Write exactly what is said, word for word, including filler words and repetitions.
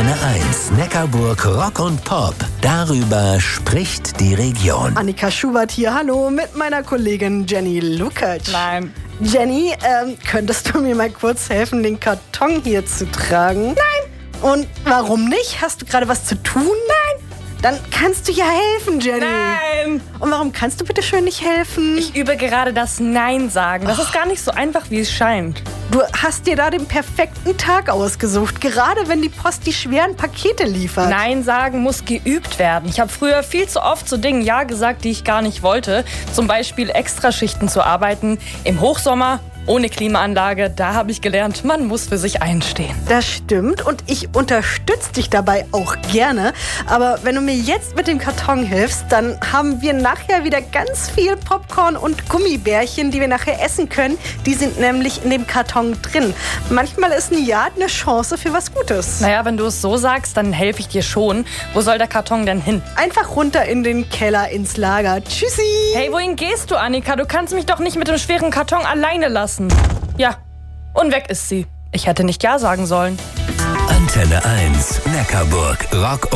Antenne eins, Neckarburg Rock und Pop. Darüber spricht die Region. Annika Schubert hier, hallo, mit meiner Kollegin Jenny Lukacs. Nein. Jenny, ähm, könntest du mir mal kurz helfen, den Karton hier zu tragen? Nein. Und warum nicht? Hast du gerade was zu tun? Nein. Dann kannst du ja helfen, Jenny. Nein. Und warum kannst du bitte schön nicht helfen? Ich übe gerade das Nein sagen. Das ist gar nicht so einfach, wie es scheint. Du hast dir da den perfekten Tag ausgesucht, gerade wenn die Post die schweren Pakete liefert. Nein sagen muss geübt werden. Ich habe früher viel zu oft zu Dingen Ja gesagt, die ich gar nicht wollte. Zum Beispiel Extraschichten zu arbeiten im Hochsommer. Ohne Klimaanlage, da habe ich gelernt, man muss für sich einstehen. Das stimmt und ich unterstütze dich dabei auch gerne. Aber wenn du mir jetzt mit dem Karton hilfst, dann haben wir nachher wieder ganz viel Popcorn und Gummibärchen, die wir nachher essen können. Die sind nämlich in dem Karton drin. Manchmal ist ein Ja eine Chance für was Gutes. Naja, wenn du es so sagst, dann helfe ich dir schon. Wo soll der Karton denn hin? Einfach runter in den Keller ins Lager. Tschüssi! Hey, wohin gehst du, Annika? Du kannst mich doch nicht mit dem schweren Karton alleine lassen. Ja, und weg ist sie. Ich hätte nicht Ja sagen sollen. Antenne eins, Neckarburg Rock